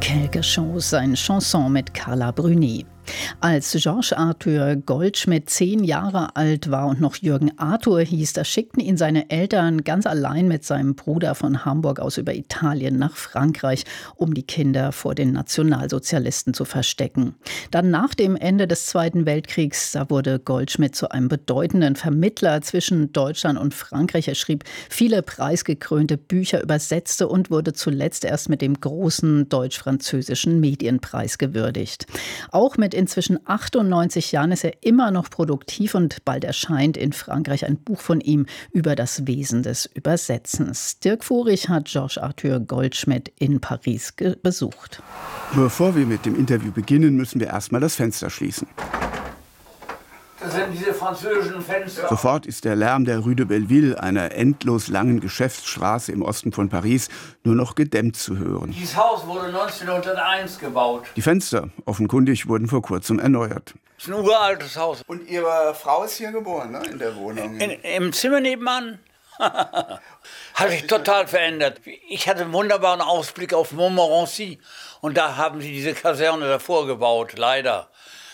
Quelque chose, ein Chanson mit Carla Bruni. Als Georges Arthur Goldschmidt 10 Jahre alt war und noch Jürgen Arthur hieß, da schickten ihn seine Eltern ganz allein mit seinem Bruder von Hamburg aus über Italien nach Frankreich, um die Kinder vor den Nationalsozialisten zu verstecken. Dann nach dem Ende des Zweiten Weltkriegs, da wurde Goldschmidt zu einem bedeutenden Vermittler zwischen Deutschland und Frankreich. Er schrieb viele preisgekrönte Bücher, übersetzte und wurde zuletzt erst mit dem großen deutsch-französischen Medienpreis gewürdigt. Auch mit inzwischen 98 Jahren ist er immer noch produktiv und bald erscheint in Frankreich ein Buch von ihm über das Wesen des Übersetzens. Dirk Furich hat Georges Arthur Goldschmidt in Paris besucht. Bevor wir mit dem Interview beginnen, müssen wir erstmal das Fenster schließen. Das sind diese französischen Fenster. Sofort ist der Lärm der Rue de Belleville, einer endlos langen Geschäftsstraße im Osten von Paris, nur noch gedämmt zu hören. Dieses Haus wurde 1901 gebaut. Die Fenster, offenkundig, wurden vor kurzem erneuert. Das ist ein uraltes Haus. Und Ihre Frau ist hier geboren, ne? In der Wohnung? Im Zimmer nebenan. Hat sich total verändert. Ich hatte einen wunderbaren Ausblick auf Montmorency. Und da haben sie diese Kaserne davor gebaut, leider.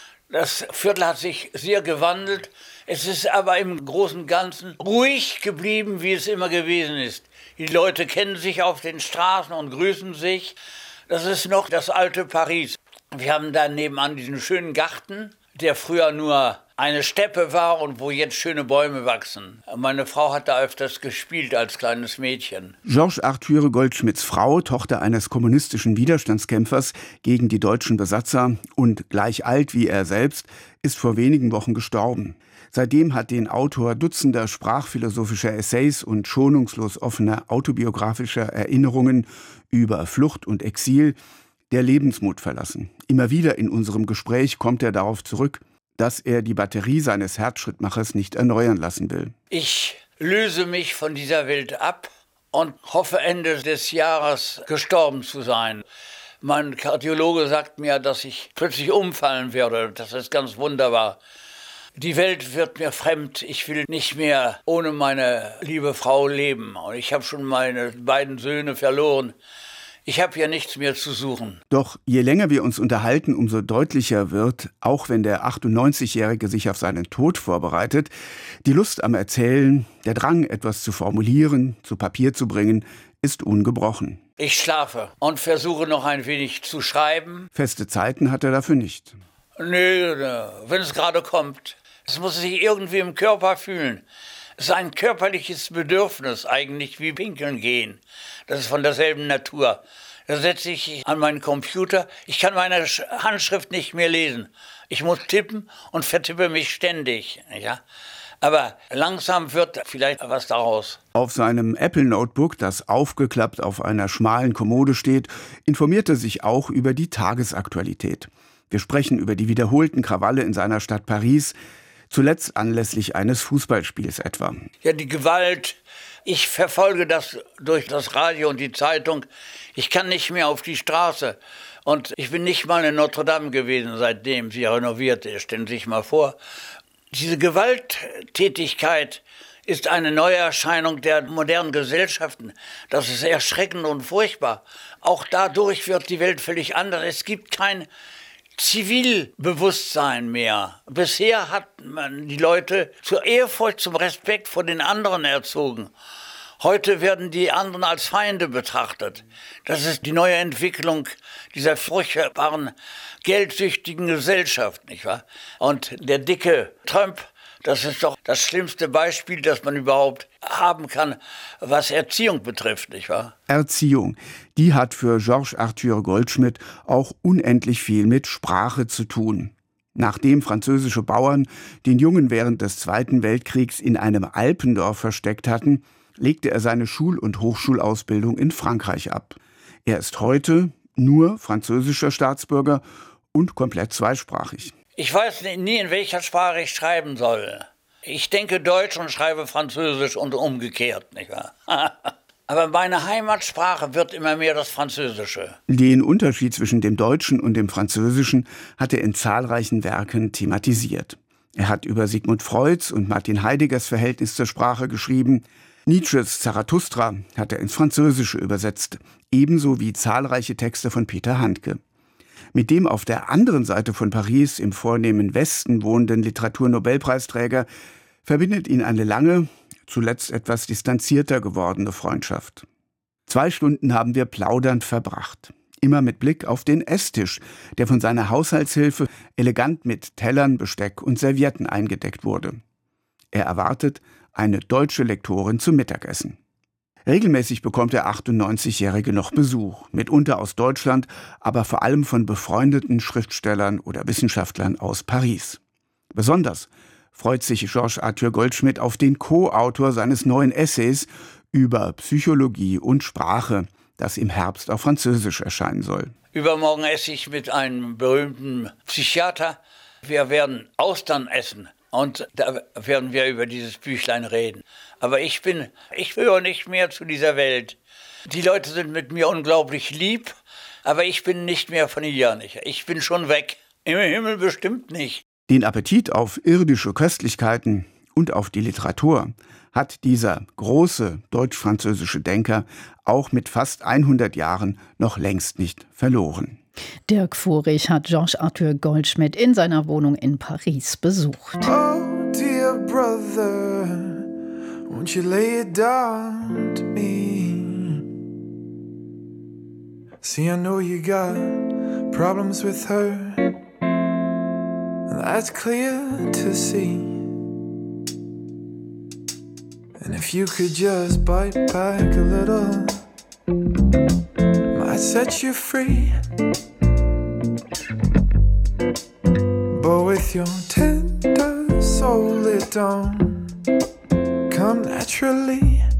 Das Viertel hat sich sehr gewandelt. Es ist aber im Großen und Ganzen ruhig geblieben, wie es immer gewesen ist. Die Leute kennen sich auf den Straßen und grüßen sich. Das ist noch das alte Paris. Wir haben da nebenan diesen schönen Garten, der früher nur eine Steppe war und wo jetzt schöne Bäume wachsen. Meine Frau hat da öfters gespielt als kleines Mädchen. Georges Arthur Goldschmidts Frau, Tochter eines kommunistischen Widerstandskämpfers gegen die deutschen Besatzer und gleich alt wie er selbst, ist vor wenigen Wochen gestorben. Seitdem hat den Autor dutzender sprachphilosophischer Essays und schonungslos offener autobiografischer Erinnerungen über Flucht und Exil der Lebensmut verlassen. Immer wieder in unserem Gespräch kommt er darauf zurück, dass er die Batterie seines Herzschrittmachers nicht erneuern lassen will. Ich löse mich von dieser Welt ab und hoffe, Ende des Jahres gestorben zu sein. Mein Kardiologe sagt mir, dass ich plötzlich umfallen werde. Das ist ganz wunderbar. Die Welt wird mir fremd. Ich will nicht mehr ohne meine liebe Frau leben. Und ich habe schon meine beiden Söhne verloren. Ich habe hier nichts mehr zu suchen. Doch je länger wir uns unterhalten, umso deutlicher wird, auch wenn der 98-Jährige sich auf seinen Tod vorbereitet, die Lust am Erzählen, der Drang, etwas zu formulieren, zu Papier zu bringen, ist ungebrochen. Ich schlafe und versuche noch ein wenig zu schreiben. Feste Zeiten hat er dafür nicht. Nö, wenn es gerade kommt. Es muss sich irgendwie im Körper fühlen. Es ist ein körperliches Bedürfnis, eigentlich wie Pinkeln gehen. Das ist von derselben Natur. Da setze ich an meinen Computer. Ich kann meine Handschrift nicht mehr lesen. Ich muss tippen und vertippe mich ständig. Ja? Aber langsam wird vielleicht was daraus. Auf seinem Apple Notebook, das aufgeklappt auf einer schmalen Kommode steht, informiert er sich auch über die Tagesaktualität. Wir sprechen über die wiederholten Krawalle in seiner Stadt Paris, zuletzt anlässlich eines Fußballspiels etwa. Ja, die Gewalt, ich verfolge das durch das Radio und die Zeitung. Ich kann nicht mehr auf die Straße. Und ich bin nicht mal in Notre Dame gewesen, seitdem sie renoviert ist. Stellen Sie sich mal vor. Diese Gewalttätigkeit ist eine Neuerscheinung der modernen Gesellschaften. Das ist erschreckend und furchtbar. Auch dadurch wird die Welt völlig anders. Es gibt kein Zivilbewusstsein mehr. Bisher hat man die Leute zur Ehrfurcht, zum Respekt vor den anderen erzogen. Heute werden die anderen als Feinde betrachtet. Das ist die neue Entwicklung dieser furchtbaren, geldsüchtigen Gesellschaft, nicht wahr? Und der dicke Trump, das ist doch das schlimmste Beispiel, das man überhaupt haben kann, was Erziehung betrifft, nicht wahr? Erziehung, die hat für Georges Arthur Goldschmidt auch unendlich viel mit Sprache zu tun. Nachdem französische Bauern den Jungen während des Zweiten Weltkriegs in einem Alpendorf versteckt hatten, legte er seine Schul- und Hochschulausbildung in Frankreich ab. Er ist heute nur französischer Staatsbürger und komplett zweisprachig. Ich weiß nie, in welcher Sprache ich schreiben soll. Ich denke Deutsch und schreibe Französisch und umgekehrt, nicht wahr? Aber meine Heimatsprache wird immer mehr das Französische. Den Unterschied zwischen dem Deutschen und dem Französischen hat er in zahlreichen Werken thematisiert. Er hat über Sigmund Freuds und Martin Heideggers Verhältnis zur Sprache geschrieben. Nietzsches Zarathustra hat er ins Französische übersetzt, ebenso wie zahlreiche Texte von Peter Handke. Mit dem auf der anderen Seite von Paris im vornehmen Westen wohnenden Literaturnobelpreisträger verbindet ihn eine lange, zuletzt etwas distanzierter gewordene Freundschaft. 2 Stunden haben wir plaudernd verbracht. Immer mit Blick auf den Esstisch, der von seiner Haushaltshilfe elegant mit Tellern, Besteck und Servietten eingedeckt wurde. Er erwartet eine deutsche Lektorin zum Mittagessen. Regelmäßig bekommt der 98-Jährige noch Besuch, mitunter aus Deutschland, aber vor allem von befreundeten Schriftstellern oder Wissenschaftlern aus Paris. Besonders freut sich Georges Arthur Goldschmidt auf den Co-Autor seines neuen Essays über Psychologie und Sprache, das im Herbst auf Französisch erscheinen soll. Übermorgen esse ich mit einem berühmten Psychiater. Wir werden Austern essen. Und da werden wir über dieses Büchlein reden. Aber ich höre nicht mehr zu dieser Welt. Die Leute sind mit mir unglaublich lieb, aber ich bin nicht mehr von hier. Ich bin schon weg. Im Himmel bestimmt nicht. Den Appetit auf irdische Köstlichkeiten und auf die Literatur hat dieser große deutsch-französische Denker auch mit fast 100 Jahren noch längst nicht verloren. Dirk Furich hat Georges Arthur Goldschmidt in seiner Wohnung in Paris besucht. Oh, dear brother, won't you lay it down to me? See, I know you got problems with her, that's clear to see. And if you could just bite back a little, might set you free. But with your tender soul, it don't come naturally.